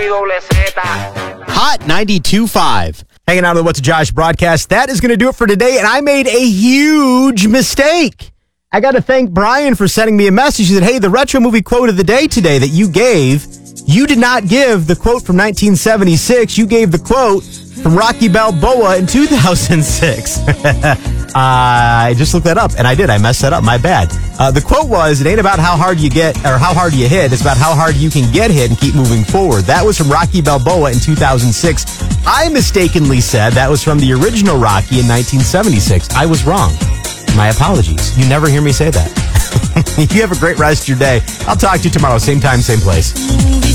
Hot 92.5. Hanging out on the What's a Josh broadcast. That is going to do it for today, and I made a huge mistake. I got to thank Brian for sending me a message. He said, hey, the retro movie quote of the day today that you gave, you did not give the quote from 1976. You gave the quote from Rocky Balboa in 2006. I just looked that up, and I did. I messed that up. My bad. The quote was, it ain't about how hard you get or how hard you hit. It's about how hard you can get hit and keep moving forward. That was from Rocky Balboa in 2006. I mistakenly said that was from the original Rocky in 1976. I was wrong. My apologies. You never hear me say that. You have a great rest of your day. I'll talk to you tomorrow. Same time, same place.